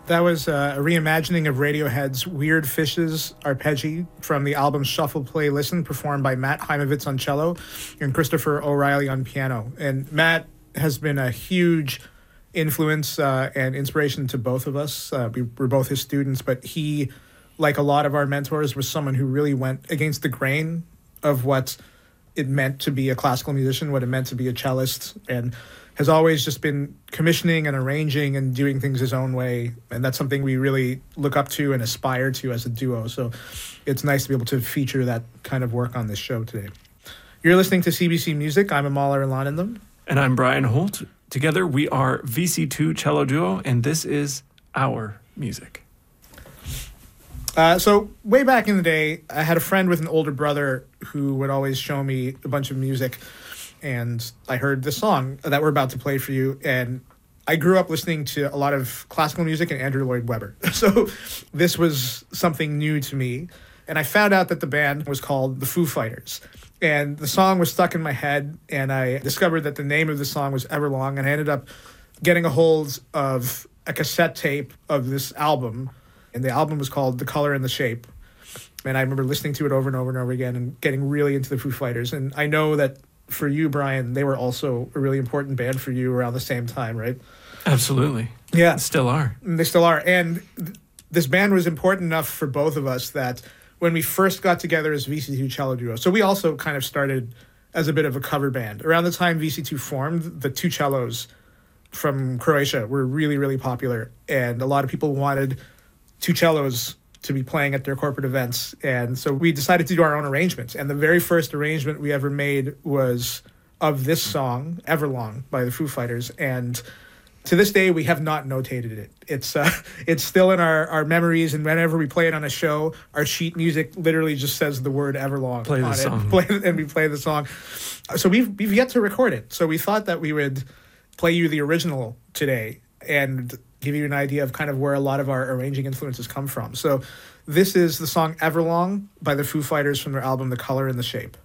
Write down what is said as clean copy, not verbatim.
That was a reimagining of Radiohead's Weird Fishes arpeggi from the album Shuffle, Play, Listen, performed by Matt Heimovitz on cello and Christopher O'Reilly on piano. And Matt has been a huge influence and inspiration to both of us. We're both his students, but he, like a lot of our mentors, was someone who really went against the grain of what it meant to be a classical musician, what it meant to be a cellist, and has always just been commissioning and arranging and doing things his own way. And that's something we really look up to and aspire to as a duo. So it's nice to be able to feature that kind of work on this show today. You're listening to CBC Music. I'm Amal Arulanandam. And I'm Brian Holt. Together we are VC2 Cello Duo, and this is our music. So way back in the day, I had a friend with an older brother who would always show me a bunch of music. And I heard this song that we're about to play for you. And I grew up listening to a lot of classical music and Andrew Lloyd Webber. So this was something new to me. And I found out that the band was called the Foo Fighters. And the song was stuck in my head. And I discovered that the name of the song was Everlong. And I ended up getting a hold of a cassette tape of this album. And the album was called The Color and the Shape. And I remember listening to it over and over and over again and getting really into the Foo Fighters. And I know that for you, Brian, they were also a really important band for you around the same time, right? Absolutely. Yeah. Still are. They still are. And this band was important enough for both of us that when we first got together as VC2 Cello Duo, so we also kind of started as a bit of a cover band. Around the time VC2 formed, the two cellos from Croatia were really, really popular. And a lot of people wanted two cellos to be playing at their corporate events. And so we decided to do our own arrangements. And the very first arrangement we ever made was of this song, Everlong, by the Foo Fighters. And to this day, we have not notated it. It's still in our memories. And whenever we play it on a show, our sheet music literally just says the word Everlong play on the song. And we play the song. So we've yet to record it. So we thought that we would play you the original today and give you an idea of kind of where a lot of our arranging influences come from. So this is the song Everlong by the Foo Fighters from their album The Color and the Shape.